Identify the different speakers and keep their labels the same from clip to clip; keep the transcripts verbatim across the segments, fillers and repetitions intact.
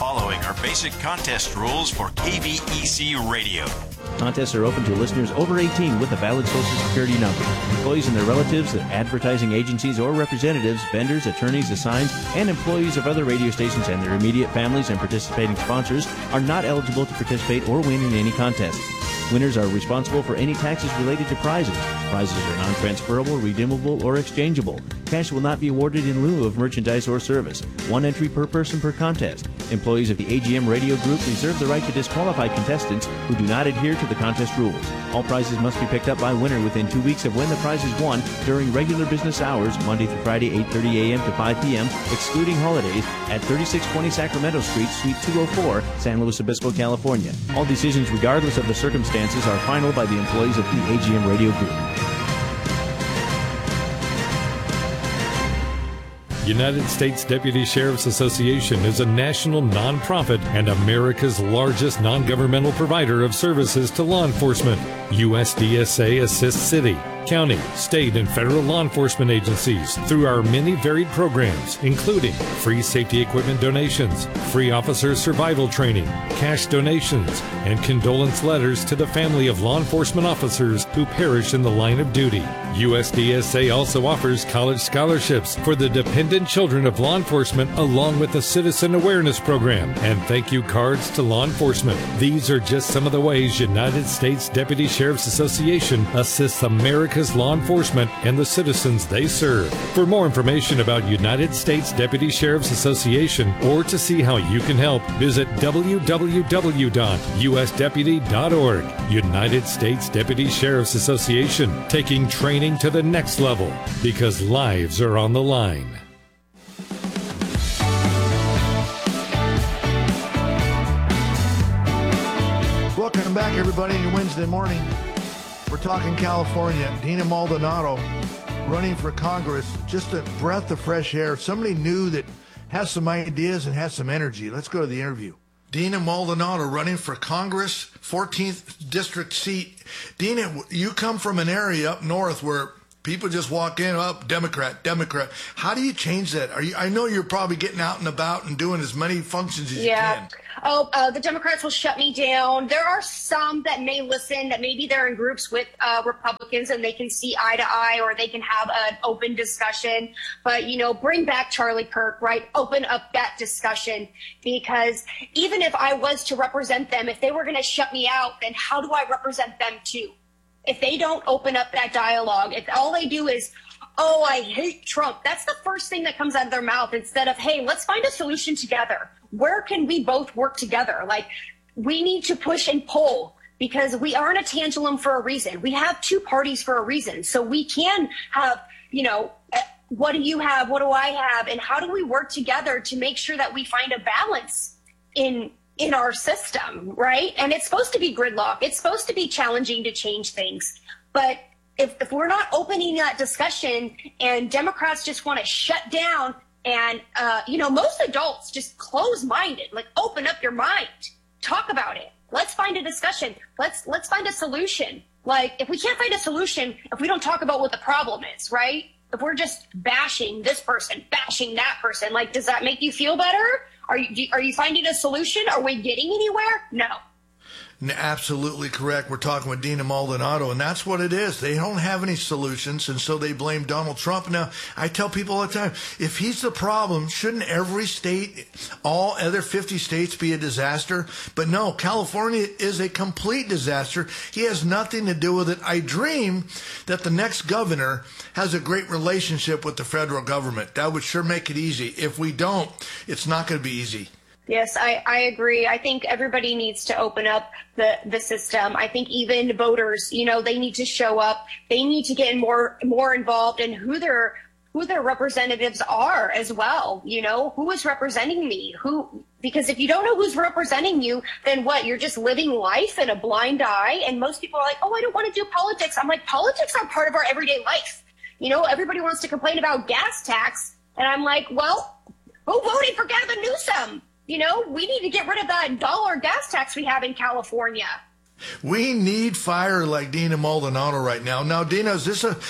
Speaker 1: following are basic contest rules for K V E C Radio.
Speaker 2: Contests are open to listeners over eighteen with a valid Social Security number. Employees and their relatives, advertising agencies or representatives, vendors, attorneys, assigns, and employees of other radio stations and their immediate families and participating sponsors are not eligible to participate or win in any contests. Winners are responsible for any taxes related to prizes. Prizes are non-transferable, redeemable, or exchangeable. Cash will not be awarded in lieu of merchandise or service. One entry per person per contest. Employees of the A G M Radio Group reserve the right to disqualify contestants who do not adhere to the contest rules. All prizes must be picked up by winner within two weeks of when the prize is won during regular business hours, Monday through Friday, eight thirty a.m. to five p.m., excluding holidays, at thirty-six twenty Sacramento Street, Suite two oh four, San Luis Obispo, California. All decisions, regardless of the circumstances, are final by the employees of the A G M Radio Group.
Speaker 3: United States Deputy Sheriff's Association is a national nonprofit and America's largest non-governmental provider of services to law enforcement. U S D S A assists city, county, state, and federal law enforcement agencies through our many varied programs, including free safety equipment donations, free officer survival training, cash donations, and condolence letters to the family of law enforcement officers who perish in the line of duty. U S D S A also offers college scholarships for the dependent children of law enforcement, along with a citizen awareness program and thank you cards to law enforcement. These are just some of the ways United States Deputy Sheriff's Association assists America's law enforcement and the citizens they serve. For more information about United States Deputy Sheriff's Association or to see how you can help, visit w w w dot u s deputy dot org. United States Deputy Sheriff's Association, taking training to the next level because lives are on the line.
Speaker 4: Welcome back, everybody, on your Wednesday morning. We're talking California. Dina Maldonado running for Congress. Just a breath of fresh air. Somebody new that has some ideas and has some energy. Let's go to the interview. Dina Maldonado running for Congress, fourteenth district seat. Dina, you come from an area up north where people just walk in, up, Democrat, Democrat. How do you change that? Are you? I know you're probably getting out and about and doing as many functions as
Speaker 5: yeah.
Speaker 4: you can.
Speaker 5: Oh, uh, the Democrats will shut me down. There are some that may listen, that maybe they're in groups with uh, Republicans and they can see eye to eye or they can have an open discussion. But, you know, bring back Charlie Kirk, right? Open up that discussion, because even if I was to represent them, if they were going to shut me out, then how do I represent them too? If they don't open up that dialogue, if all they do is, oh, I hate Trump, that's the first thing that comes out of their mouth, instead of, hey, let's find a solution together. Where can we both work together? Like, we need to push and pull, because we aren't a tangent for a reason. We have two parties for a reason. So we can have, you know, what do you have? What do I have? And how do we work together to make sure that we find a balance in in our system, right? And it's supposed to be gridlock. It's supposed to be challenging to change things. But if, if we're not opening that discussion and Democrats just want to shut down and, uh, you know, most adults just close-minded, like open up your mind, talk about it. Let's find a discussion. Let's let's find a solution. Like, if we can't find a solution, if we don't talk about what the problem is, right? If we're just bashing this person, bashing that person, like, does that make you feel better? Are you are you finding a solution? Are we getting anywhere? No.
Speaker 4: Absolutely correct. We're talking with Dina Maldonado, and that's what it is. They don't have any solutions, and so they blame Donald Trump. Now, I tell people all the time, if he's the problem, shouldn't every state, all other fifty states, be a disaster? But no, California is a complete disaster. He has nothing to do with it. I dream that the next governor has a great relationship with the federal government. That would sure make it easy. If we don't, it's not going to be easy.
Speaker 5: Yes, I, I agree. I think everybody needs to open up the, the system. I think even voters, you know, they need to show up. They need to get more more involved in who their who their representatives are as well. You know, who is representing me? Who? Because if you don't know who's representing you, then what? You're just living life in a blind eye. And most people are like, oh, I don't want to do politics. I'm like, politics are part of our everyday life. You know, everybody wants to complain about gas tax. And I'm like, well, who voted for Gavin Newsom? You know, we need to get rid of that dollar gas tax we have in California.
Speaker 4: We need fire like Dina Maldonado right now. Now, Dina, is this a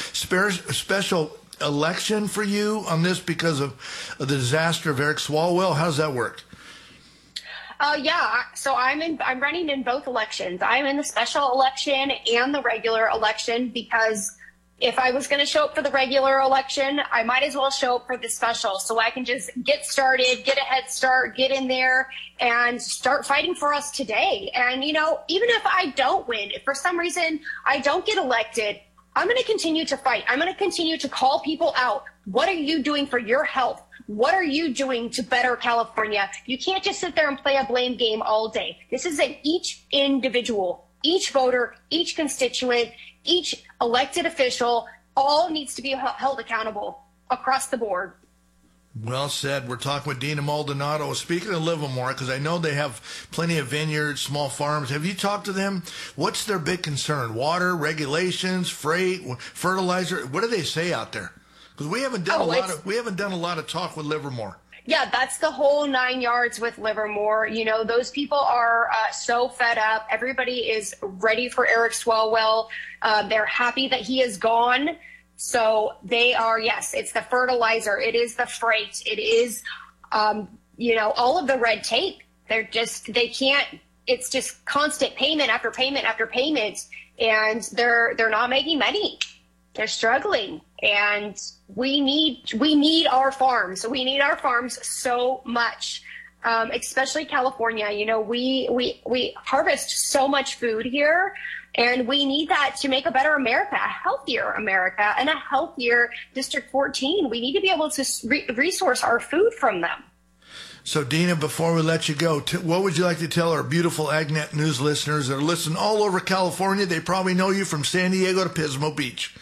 Speaker 4: special election for you on this because of the disaster of Eric Swalwell? How does that work?
Speaker 5: Uh, yeah, so I'm in. I'm running in both elections. I'm in the special election and the regular election because if I was going to show up for the regular election, I might as well show up for the special so I can just get started, get a head start, get in there and start fighting for us today. And, you know, even if I don't win, if for some reason I don't get elected, I'm going to continue to fight. I'm going to continue to call people out. What are you doing for your health? What are you doing to better California? You can't just sit there and play a blame game all day. This is an each individual, each voter, each constituent, each elected official, all needs to be held accountable across the board.
Speaker 4: Well said. We're talking with Dina Maldonado. Speaking of Livermore, because I know they have plenty of vineyards, small farms. Have you talked to them? What's their big concern? Water, regulations, freight, fertilizer? What do they say out there? Because we haven't done
Speaker 5: oh,
Speaker 4: a lot of we haven't done a lot of talk with Livermore.
Speaker 5: Yeah, that's the whole nine yards with Livermore. You know, those people are uh, so fed up. Everybody is ready for Eric Swalwell. Uh, they're happy that he is gone. So they are, yes, it's the fertilizer. It is the freight. It is, um, you know, all of the red tape. They're just, they can't, it's just constant payment after payment after payment. And they're, they're not making money. They're struggling. And we need, we need our farms. We need our farms so much, um, especially California. You know, we, we, we harvest so much food here. And we need that to make a better America, a healthier America, and a healthier District fourteen. We need to be able to re- resource our food from them.
Speaker 4: So, Dina, before we let you go, t- what would you like to tell our beautiful AgNet News listeners that are listening all over California? They probably know you from San Diego to Pismo Beach.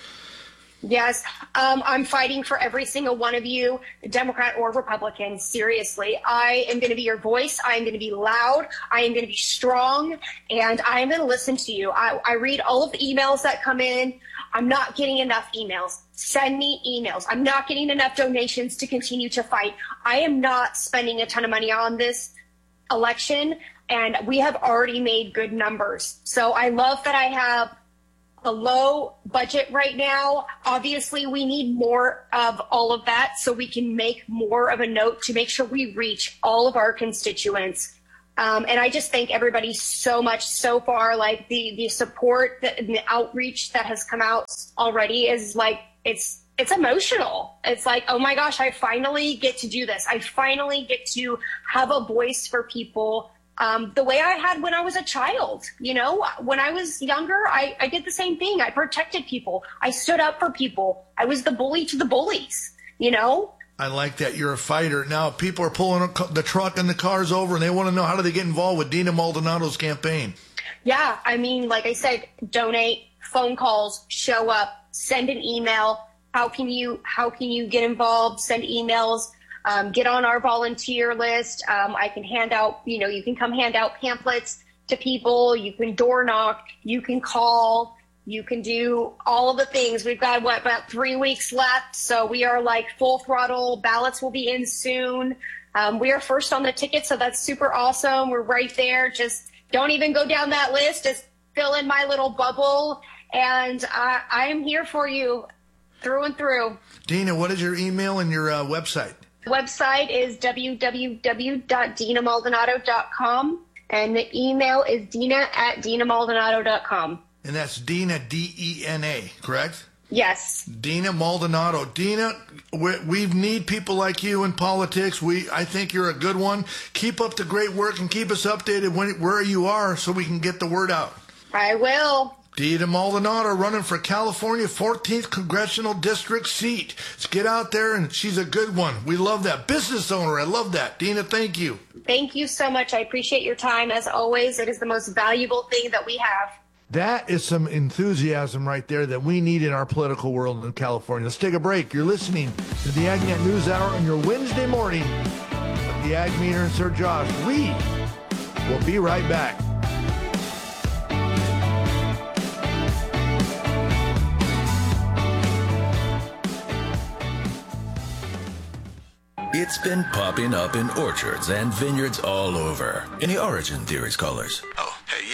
Speaker 5: Yes, um, I'm fighting for every single one of you, Democrat or Republican. Seriously, I am going to be your voice. I am going to be loud. I am going to be strong, and I am going to listen to you. I, I read all of the emails that come in. I'm not getting enough emails. Send me emails. I'm not getting enough donations to continue to fight. I am not spending a ton of money on this election, and we have already made good numbers. So I love that I have a low budget right now. Obviously, we need more of all of that so we can make more of a note to make sure we reach all of our constituents. Um, and I just thank everybody so much so far. Like the, the support that, and the outreach that has come out already is like, it's, it's emotional. It's like, oh my gosh, I finally get to do this. I finally get to have a voice for people. Um, the way I had when I was a child, you know, when I was younger, I, I did the same thing. I protected people. I stood up for people. I was the bully to the bullies, you know?
Speaker 4: I like that. You're a fighter. Now, people are pulling the truck and the cars over, and they want to know, how do they get involved with Dina Maldonado's campaign?
Speaker 5: Yeah, I mean, like I said, donate, phone calls, show up, send an email. How can you, how can you get involved? Send emails. Um, get on our volunteer list. Um, I can hand out, you know, you can come hand out pamphlets to people. You can door knock. You can call. You can do all of the things. We've got, what, about three weeks left. So we are like full throttle. Ballots will be in soon. Um, we are first on the ticket, so that's super awesome. We're right there. Just don't even go down that list. Just fill in my little bubble. And I, I am here for you through and through.
Speaker 4: Dina, what is your email and your uh, website?
Speaker 5: The website is w w w dot dina maldonado dot com, and the email is dina at dina maldonado dot com.
Speaker 4: And that's Dina, D E N A, correct?
Speaker 5: Yes.
Speaker 4: Dina Maldonado. Dina, we, we need people like you in politics. We, I think you're a good one. Keep up the great work and keep us updated when, where you are so we can get the word out.
Speaker 5: I will.
Speaker 4: Dina Maldonado running for California fourteenth Congressional District seat. Let's get out there, and she's a good one. We love that. Business owner, I love that. Dina, thank you.
Speaker 5: Thank you so much. I appreciate your time. As always, it is the most valuable thing that we have.
Speaker 4: That is some enthusiasm right there that we need in our political world in California. Let's take a break. You're listening to the AgNet News Hour on your Wednesday morning with the Ag Meter and Sir Josh. We will be right back.
Speaker 6: It's been popping up in orchards and vineyards all over in the Origin Theories colors.
Speaker 1: Oh, hey, yeah,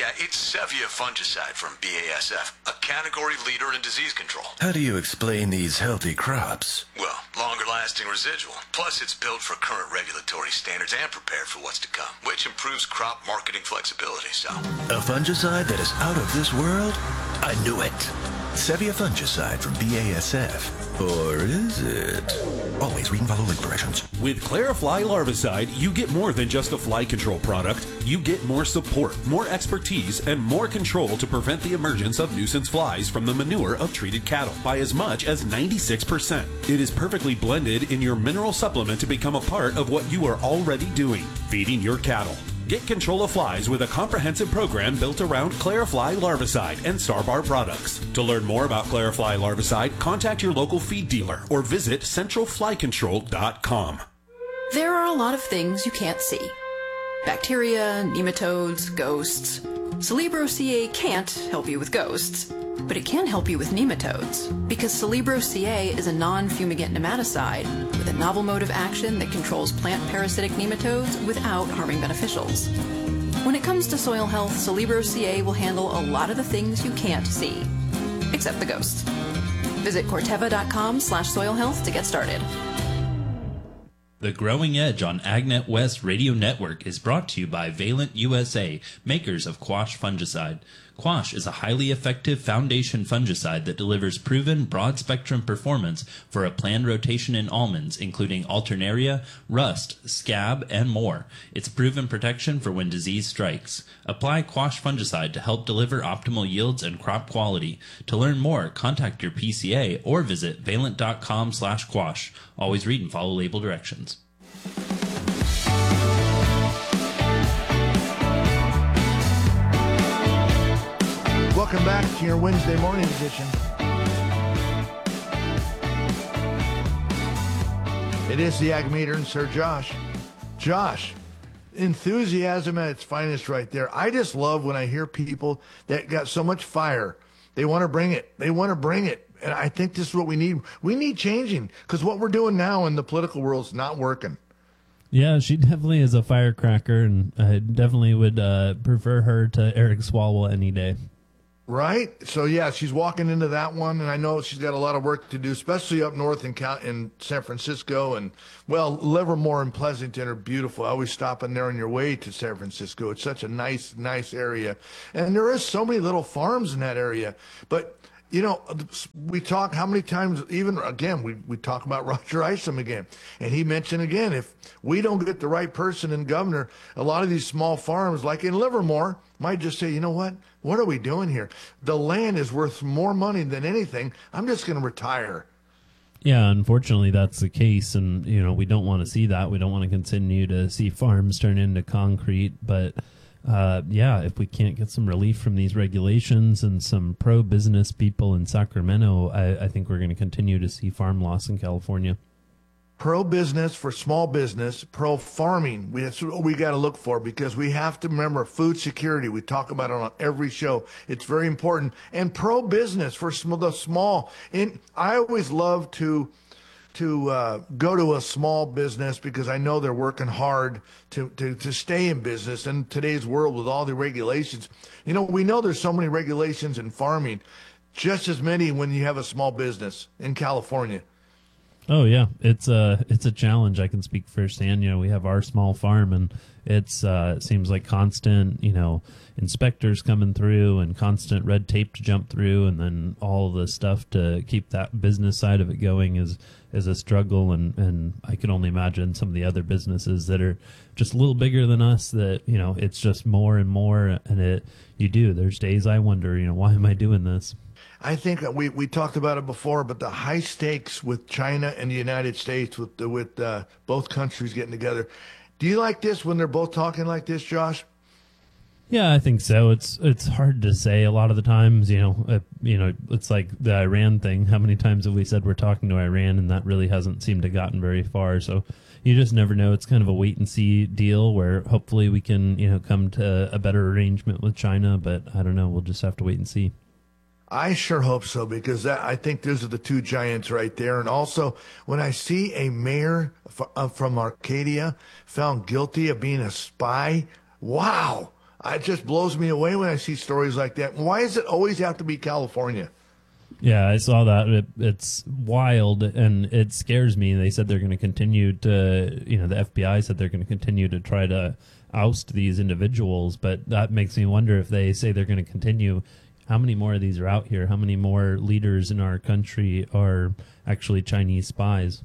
Speaker 6: Yeah, it's Sevia fungicide from B A S F, a category leader in disease control.
Speaker 7: How do you explain these healthy crops?
Speaker 6: Well, longer-lasting residual. Plus, it's built for current regulatory standards and prepared for what's to come, which improves crop marketing flexibility, so...
Speaker 7: A fungicide that is out of this world? I knew it. Sevia fungicide from B A S F. Or is it? Always read and follow link directions.
Speaker 8: With Clarifly Larvicide, you get more than just a fly control product. You get more support, more expertise, and more control to prevent the emergence of nuisance flies from the manure of treated cattle by as much as ninety-six percent. It is perfectly blended in your mineral supplement to become a part of what you are already doing, feeding your cattle. Get control of flies with a comprehensive program built around Clarifly Larvicide and Starbar products. To learn more about Clarifly Larvicide, contact your local feed dealer or visit central fly control dot com.
Speaker 9: There are a lot of things you can't see. Bacteria, nematodes, ghosts. Celebro C A can't help you with ghosts, but it can help you with nematodes, because Celebro C A is a non-fumigant nematicide with a novel mode of action that controls plant parasitic nematodes without harming beneficials. When it comes to soil health, Celebro C A will handle a lot of the things you can't see, except the ghosts. Visit corteva.com slash soil health to get started.
Speaker 10: The Growing Edge on AgNet West Radio Network is brought to you by Valent U S A, makers of Quash fungicide. Quash is a highly effective foundation fungicide that delivers proven broad-spectrum performance for a planned rotation in almonds, including alternaria, rust, scab, and more. It's proven protection for when disease strikes. Apply Quash fungicide to help deliver optimal yields and crop quality. To learn more, contact your P C A or visit valent.com slash quash. Always read and follow label directions.
Speaker 4: Welcome back to your Wednesday morning edition. It is the Ag Meter and Sir Josh. Josh, enthusiasm at its finest right there. I just love when I hear people that got so much fire. They want to bring it. They want to bring it. And I think this is what we need. We need changing, because what we're doing now in the political world is not working.
Speaker 11: Yeah, she definitely is a firecracker, and I definitely would uh, prefer her to Eric Swalwell any day.
Speaker 4: Right? So, yeah, she's walking into that one, and I know she's got a lot of work to do, especially up north in, in San Francisco. And, well, Livermore and Pleasanton are beautiful. I always stop in there on your way to San Francisco. It's such a nice, nice area. And there is so many little farms in that area. But, you know, we talk how many times, even, again, we, we talk about Roger Isom again. And he mentioned again, if we don't get the right person in governor, a lot of these small farms, like in Livermore, might just say, you know what? What are we doing here? The land is worth more money than anything. I'm just going to retire.
Speaker 11: Yeah, unfortunately, that's the case. And, you know, we don't want to see that. We don't want to continue to see farms turn into concrete. But, uh, yeah, if we can't get some relief from these regulations and some pro-business people in Sacramento, I, I think we're going to continue to see farm loss in California.
Speaker 4: Pro-business for small business, pro-farming. We, that's what we got to look for, because we have to remember food security. We talk about it on every show. It's very important. And pro-business for small, the small. And I always love to to uh, go to a small business, because I know they're working hard to, to, to stay in business in today's world with all the regulations. You know, we know there's so many regulations in farming, just as many when you have a small business in California.
Speaker 11: Oh yeah, it's a it's a challenge. I can speak firsthand. You know, we have our small farm, and it's uh, it seems like constant, you know, inspectors coming through and constant red tape to jump through, and then all the stuff to keep that business side of it going is is a struggle. And and I can only imagine some of the other businesses that are just a little bigger than us, that, you know, it's just more and more, and it you do. There's days I wonder, you know, why am I doing this?
Speaker 4: I think we, we talked about it before, but the high stakes with China and the United States, with with uh, both countries getting together. Do you like this when they're both talking like this, Josh?
Speaker 11: Yeah, I think so. It's it's hard to say a lot of the times. You know, uh, you know, it's like the Iran thing. How many times have we said we're talking to Iran, and that really hasn't seemed to gotten very far? So you just never know. It's kind of a wait and see deal, where hopefully we can, you know, come to a better arrangement with China. But I don't know. We'll just have to wait and see.
Speaker 4: I sure hope so, because that, I think those are the two giants right there. And also, when I see a mayor f- uh, from Arcadia found guilty of being a spy, wow, It just blows me away when I see stories like that. Why does it always have to be California?
Speaker 11: Yeah, I saw that. It, it's wild, and it scares me. They said they're going to continue to, you know, the F B I said they're going to continue to try to oust these individuals, but that makes me wonder if they say they're going to continue, how many more of these are out here? How many more leaders in our country are actually Chinese spies?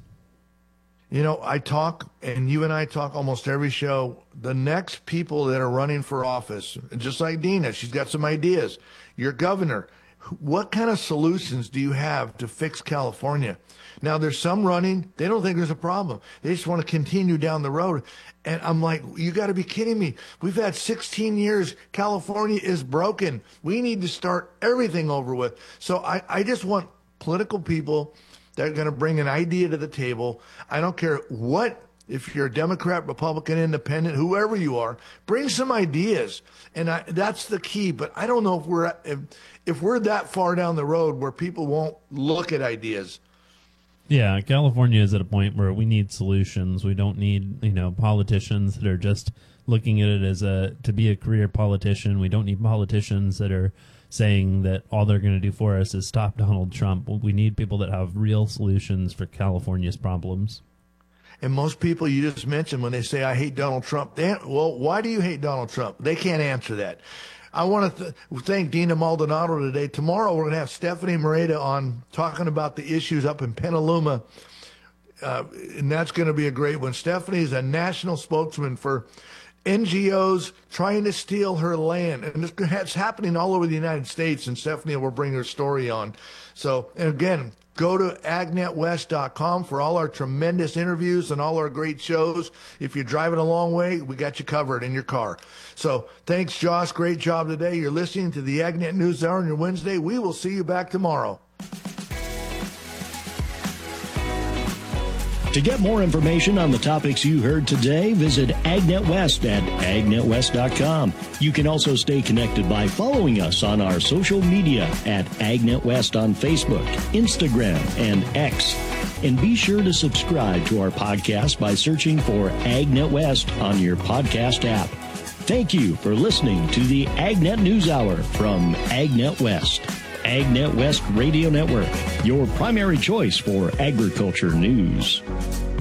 Speaker 4: You know, I talk, and you and I talk almost every show, the next people that are running for office, just like Dina, she's got some ideas. Your governor, what kind of solutions do you have to fix California? Now, there's some running, they don't think there's a problem. They just want to continue down the road. And I'm like, you got to be kidding me. We've had sixteen years. California is broken. We need to start everything over with. So I, I just want political people that are going to bring an idea to the table. I don't care what, if you're a Democrat, Republican, Independent, whoever you are, bring some ideas. And I, that's the key. But I don't know if we're if, if we're that far down the road where people won't look at ideas.
Speaker 11: Yeah, California is at a point where we need solutions. We don't need, you know, politicians that are just looking at it as a to be a career politician. We don't need politicians that are saying that all they're going to do for us is stop Donald Trump. We need people that have real solutions for California's problems.
Speaker 4: And most people you just mentioned, when they say, I hate Donald Trump, they, well, why do you hate Donald Trump? They can't answer that. I want to th- thank Dina Maldonado today. Tomorrow we're going to have Stephanie Moreta on talking about the issues up in Petaluma, uh, and that's going to be a great one. Stephanie is a national spokesman for N G Os trying to steal her land, and it's happening all over the United States, and Stephanie will bring her story on. So, and again, go to ag net west dot com for all our tremendous interviews and all our great shows. If you're driving a long way, we got you covered in your car. So thanks, Josh. Great job today. You're listening to the AgNet News Hour on your Wednesday. We will see you back tomorrow.
Speaker 12: To get more information on the topics you heard today, visit AgNet West at ag net west dot com. You can also stay connected by following us on our social media at AgNet West on Facebook, Instagram, and X. And be sure to subscribe to our podcast by searching for AgNet West on your podcast app. Thank you for listening to the AgNet News Hour from AgNet West. AgNet West Radio Network, your primary choice for agriculture news.